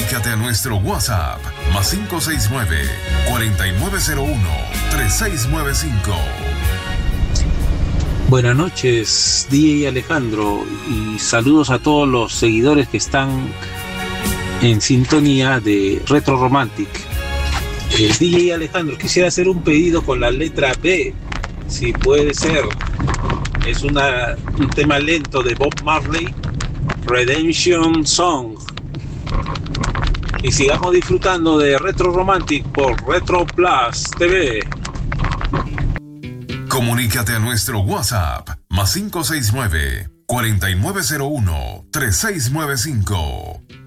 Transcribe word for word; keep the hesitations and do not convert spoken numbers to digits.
Comunícate a nuestro WhatsApp más cinco seis nueve, cuatro nueve cero uno, tres seis nueve cinco. Buenas noches, D J Alejandro, y saludos a todos los seguidores que están en sintonía de Retro Romantic. Eh, D J Alejandro, quisiera hacer un pedido con la letra B, si puede ser. Es una, un tema lento de Bob Marley, Redemption Song. Y sigamos disfrutando de Retro Romantic por Retro Plus T V. Comunícate a nuestro WhatsApp más cinco seis nueve, cuatro nueve cero uno, tres seis nueve cinco.